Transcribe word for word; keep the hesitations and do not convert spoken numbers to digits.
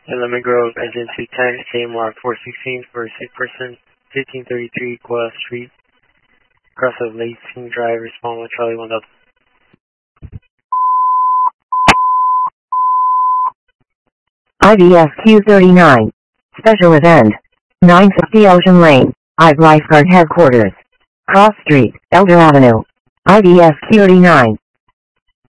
And Lemon Grove, engine two ten, K M R four sixteen for a sick person, fifteen thirty-three Guelph Street, cross of Lacing Drive, respond with Charlie one Delta. I D S Q thirty-nine, special event, nine fifty Ocean Lane, I B Lifeguard Headquarters, Cross Street, Elder Avenue, I D S Q thirty-nine.